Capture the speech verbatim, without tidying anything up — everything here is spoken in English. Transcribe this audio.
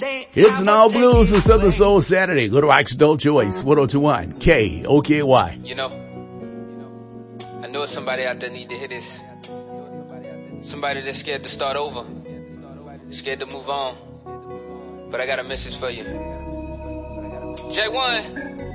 It's an all blues and Southern Soul Saturday. Go to Rock's Adult Choice, one oh two one K O K Y. You know, I know somebody out there need to hear this. Somebody that's scared to start over, scared to move on. But I got a message for you. J one.